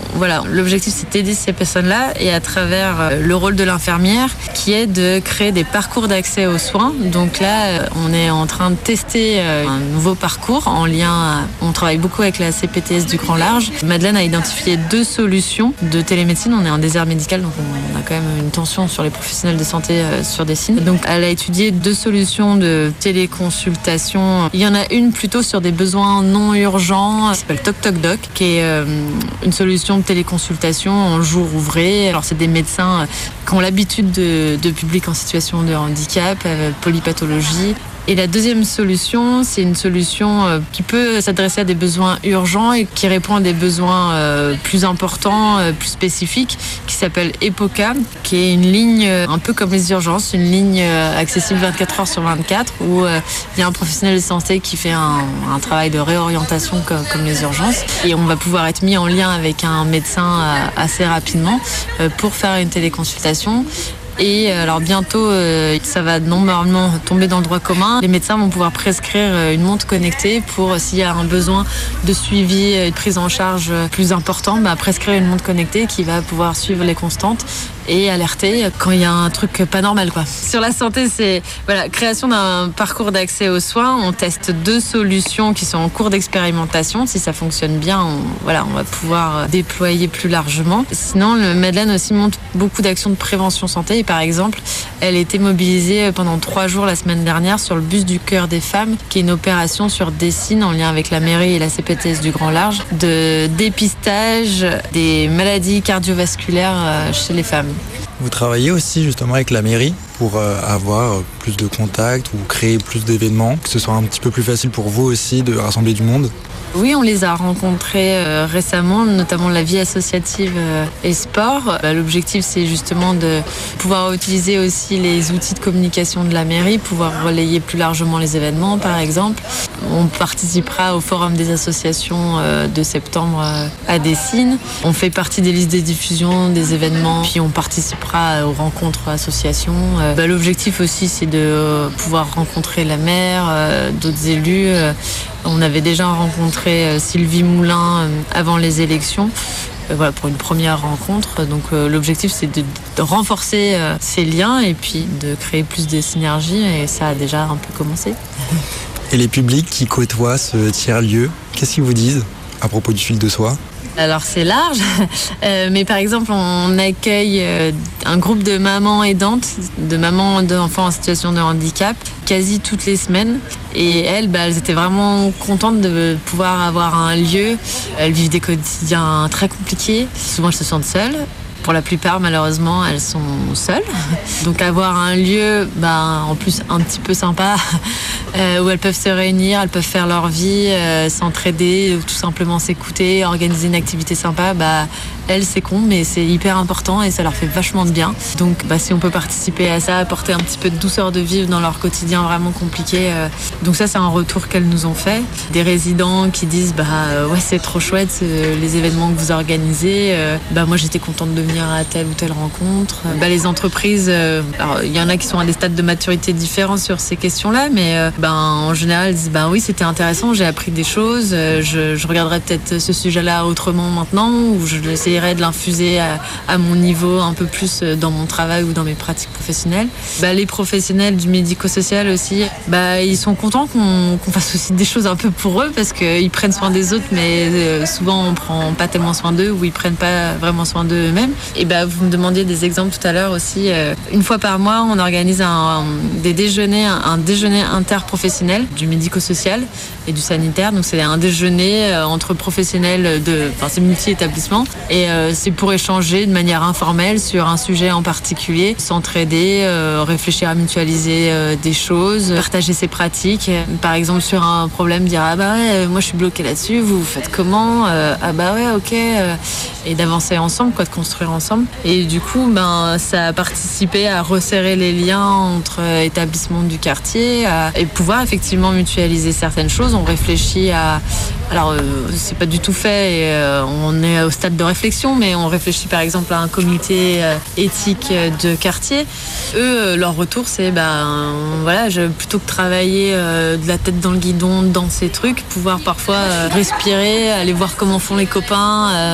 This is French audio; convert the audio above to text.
voilà, l'objectif c'est d'aider ces personnes-là et à travers le rôle de l'infirmière qui est de créer des parcours d'accès aux soins. Donc là, on est en train de tester un nouveau parcours en lien, on travaille beaucoup avec la CPTS du Grand Large. Madeleine a identifié 2 solutions de télémédecine. On est en désert médical, donc on a quand même une tension sur les professionnels de santé sur Dessines. Donc elle a étudié 2 solutions de téléconsultation. Il y en a une plutôt sur des besoins non urgents, qui s'appelle Toc Toc Doc, qui est une solution de téléconsultation en jour ouvré. Alors c'est des médecins qui ont l'habitude de public en situation de handicap, polypathologie. Et la deuxième solution, c'est une solution qui peut s'adresser à des besoins urgents et qui répond à des besoins plus importants, plus spécifiques, qui s'appelle EPOCA, qui est une ligne un peu comme les urgences, une ligne accessible 24 heures sur 24, où il y a un professionnel de santé qui fait un travail de réorientation comme les urgences. Et on va pouvoir être mis en lien avec un médecin assez rapidement pour faire une téléconsultation. Et alors bientôt, ça va normalement tomber dans le droit commun. Les médecins vont pouvoir prescrire une montre connectée pour, s'il y a un besoin de suivi et de prise en charge plus important, prescrire une montre connectée qui va pouvoir suivre les constantes et alerter quand il y a un truc pas normal, quoi. Sur la santé, c'est création d'un parcours d'accès aux soins. On teste 2 solutions qui sont en cours d'expérimentation. Si ça fonctionne bien, on va pouvoir déployer plus largement. Sinon, Madeleine aussi monte beaucoup d'actions de prévention santé. Et par exemple, elle était mobilisée pendant 3 jours la semaine dernière sur le bus du cœur des femmes, qui est une opération sur Dessines en lien avec la mairie et la CPTS du Grand Large, de dépistage des maladies cardiovasculaires chez les femmes. Vous travaillez aussi justement avec la mairie pour avoir plus de contacts ou créer plus d'événements, que ce soit un petit peu plus facile pour vous aussi de rassembler du monde? Oui, on les a rencontrés récemment, notamment la vie associative et sport. L'objectif, c'est justement de pouvoir utiliser aussi les outils de communication de la mairie, pouvoir relayer plus largement les événements, par exemple. On participera au Forum des associations de septembre à Dessines. On fait partie des listes de diffusion des événements, puis on participera aux rencontres associations. L'objectif aussi, c'est de pouvoir rencontrer la maire, d'autres élus. On avait déjà rencontré Sylvie Moulin avant les élections. Pour une première rencontre. Donc l'objectif, c'est de renforcer ces liens et puis de créer plus de synergies, et ça a déjà un peu commencé. Et les publics qui côtoient ce tiers-lieu, qu'est-ce qu'ils vous disent à propos du fil de soie? Alors c'est large, mais par exemple on accueille un groupe de mamans aidantes, de mamans d'enfants en situation de handicap, quasi toutes les semaines. Et elles étaient vraiment contentes de pouvoir avoir un lieu. Elles vivent des quotidiens très compliqués, souvent elles se sentent seules. Pour la plupart, malheureusement, elles sont seules. Donc avoir un lieu, en plus un petit peu sympa, où elles peuvent se réunir, elles peuvent faire leur vie, s'entraider, tout simplement s'écouter, organiser une activité sympa, elles, c'est con, mais c'est hyper important et ça leur fait vachement de bien. Donc si on peut participer à ça, apporter un petit peu de douceur de vivre dans leur quotidien vraiment compliqué. Donc ça, c'est un retour qu'elles nous ont fait. Des résidents qui disent ouais, c'est trop chouette les événements que vous organisez. Moi, j'étais contente de venir à telle ou telle rencontre. Les entreprises, alors il y en a qui sont à des stades de maturité différents sur ces questions-là, mais en général, ils disent oui, c'était intéressant, j'ai appris des choses, je regarderai peut-être ce sujet-là autrement maintenant, ou je essayerai de l'infuser à mon niveau un peu plus dans mon travail ou dans mes pratiques professionnelles. Les professionnels du médico-social aussi, ils sont contents qu'on fasse aussi des choses un peu pour eux, parce qu'ils prennent soin des autres, mais souvent on prend pas tellement soin d'eux, ou ils prennent pas vraiment soin d'eux-mêmes. Et vous me demandiez des exemples tout à l'heure aussi. Une fois par mois, on organise un déjeuner interprofessionnel du médico-social et du sanitaire. Donc c'est un déjeuner entre professionnels c'est multi-établissements, et c'est pour échanger de manière informelle sur un sujet en particulier, s'entraider, réfléchir à mutualiser des choses, partager ses pratiques. Par exemple, sur un problème, dire moi je suis bloquée là-dessus, vous faites comment? Ok, et d'avancer ensemble, de construire ensemble. Et du coup, ça a participé à resserrer les liens entre établissements du quartier et pouvoir effectivement mutualiser certaines choses. On réfléchit à... Alors, c'est pas du tout fait, et on est au stade de réflexion, mais on réfléchit par exemple à un comité éthique de quartier. Eux, leur retour, c'est plutôt que travailler de la tête dans le guidon dans ces trucs, pouvoir parfois respirer, aller voir comment font les copains,